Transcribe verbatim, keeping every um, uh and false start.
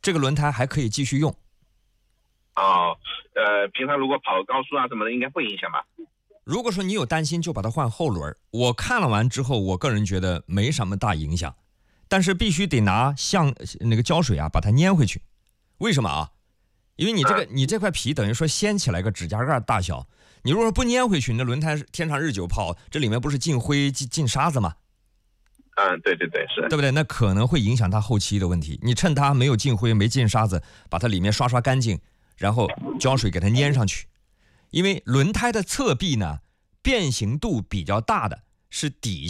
这个轮胎还可以继续用。 哦，呃，平常如果跑高速啊什么的，应该会影响吧？ 如果说你有担心，就把它换后轮。我看了完之后，我个人觉得没什么大影响，但是必须得拿像那个胶水啊把它粘回去。为什么啊？因为你这个你这块皮等于说掀起来个指甲盖大小，你如果说不粘回去，那轮胎天长日久跑，这里面不是进灰进进沙子吗？ 嗯，对对对，是， 对不对？那可能会影响它后期的问题。你趁它没有进灰没进沙子，把它里面刷刷干净，然后胶水给它粘上去。因为轮胎的侧壁呢，变形度比较大的是底